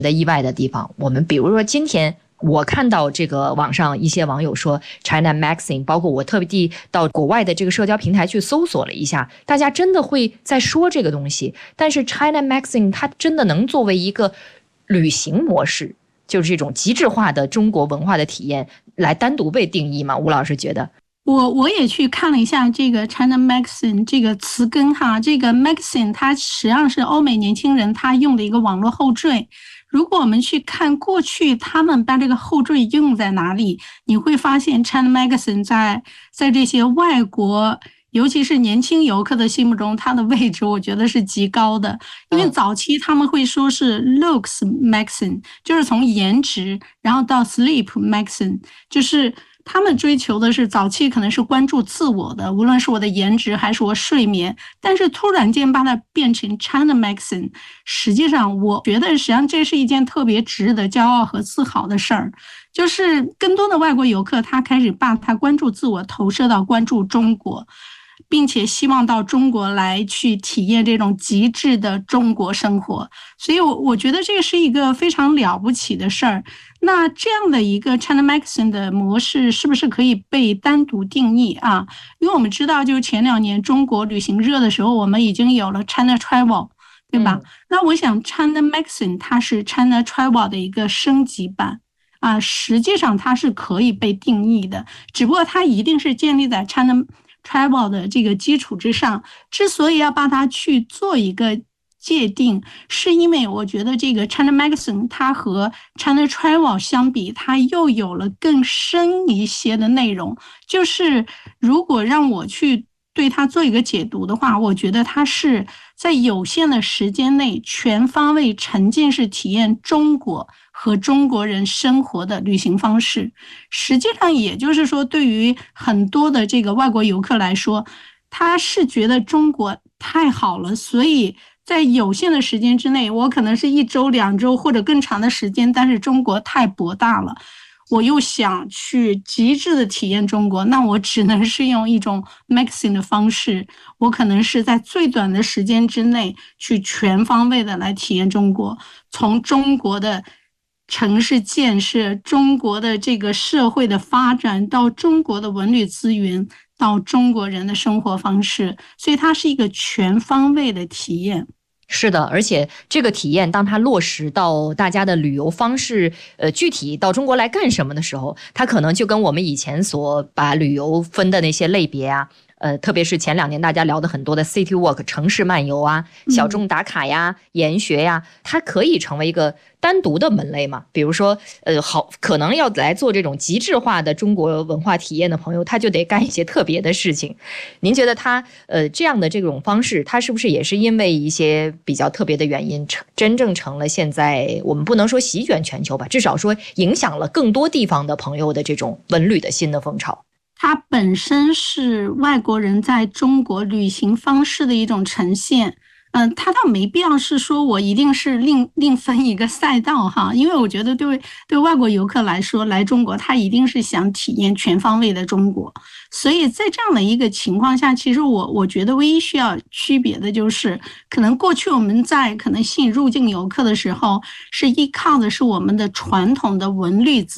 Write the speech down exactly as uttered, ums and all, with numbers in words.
的意外的地方。我们比如说今天我看到这个网上一些网友说 China Magazine， 包括我特地到国外的这个社交平台去搜索了一下，大家真的会在说这个东西。但是 China Magazine 它真的能作为一个旅行模式，就是这种极致化的中国文化的体验来单独被定义吗？吴老师觉得？ 我我也去看了一下这个 China Magazine 这个词根哈，这个 Magazine 它实际上是欧美年轻人他用的一个网络后缀。如果我们去看过去他们把这个后缀用在哪里，你会发现 China Magazine 在在这些外国尤其是年轻游客的心目中，它的位置我觉得是极高的。因为早期他们会说是 looks magazine， 就是从颜值然后到 sleep magazine， 就是他们追求的是早期可能是关注自我的，无论是我的颜值还是我睡眠，但是突然间把它变成 China Magazine， 实际上我觉得实际上这是一件特别值得骄傲和自豪的事儿，就是更多的外国游客他开始把他关注自我投射到关注中国，并且希望到中国来去体验这种极致的中国生活，所以我我觉得这是一个非常了不起的事儿。那这样的一个 China Magazine 的模式是不是可以被单独定义啊？因为我们知道就是前两年中国旅行热的时候，我们已经有了 China Travel， 对吧？嗯、那我想 China Magazine 它是 China Travel 的一个升级版啊，实际上它是可以被定义的，只不过它一定是建立在 China Travel 的这个基础之上。之所以要把它去做一个界定，是因为我觉得这个 China Magazine 它和 China Travel 相比，它又有了更深一些的内容。就是如果让我去对它做一个解读的话，我觉得它是在有限的时间内全方位沉浸式体验中国和中国人生活的旅行方式。实际上也就是说，对于很多的这个外国游客来说，他是觉得中国太好了，所以在有限的时间之内，我可能是一周两周或者更长的时间，但是中国太博大了，我又想去极致的体验中国，那我只能是用一种 magazine 的方式，我可能是在最短的时间之内去全方位的来体验中国，从中国的城市建设，中国的这个社会的发展，到中国的文旅资源，到中国人的生活方式，所以它是一个全方位的体验。 是的，而且这个体验当它落实到大家的旅游方式，呃，具体到中国来干什么的时候，它可能就跟我们以前所把旅游分的那些类别啊，呃，特别是前两年大家聊的很多的 city walk 城市漫游啊、小众打卡呀、研学呀，它可以成为一个单独的门类嘛。比如说，呃，好，可能要来做这种极致化的中国文化体验的朋友，他就得干一些特别的事情。您觉得他呃这样的这种方式，他是不是也是因为一些比较特别的原因，真正成了现在我们不能说席卷全球吧，至少说影响了更多地方的朋友的这种文旅的新的风潮？ 它本身是外国人在中国旅行方式的一种呈现，嗯、呃，它倒没必要是说我一定是另另分一个赛道哈，因为我觉得对对外国游客来说，来中国他一定是想体验全方位的中国，所以在这样的一个情况下，其实我我觉得唯一需要区别的就是，可能过去我们在可能吸引入境游客的时候，是依靠的是我们的传统的文旅资